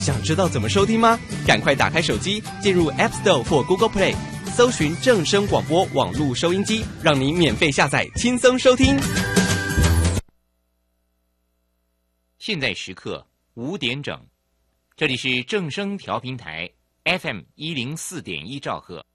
想知道怎么收听吗？赶快打开手机，进入 App Store 或 Google Play， 搜寻正声广播网络收音机，让你免费下载，轻松收听。 现在时刻5点整，这里是正声调频台 FM104.1兆赫。